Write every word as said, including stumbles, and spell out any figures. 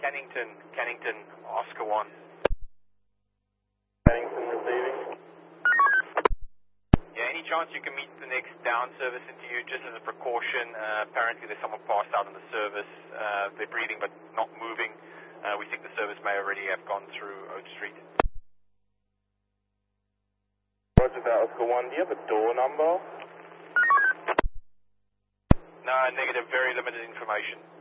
Cannington, Cannington, Oscar one. Cannington receiving. Yeah, any chance you can meet the next down service into you just as a precaution? Uh, apparently there's someone passed out in the service. Uh, they're breathing but not moving. Uh, we think the service may already have gone through Oak Street. Roger that, Oscar one. Do you have a door number? No, negative, very limited information.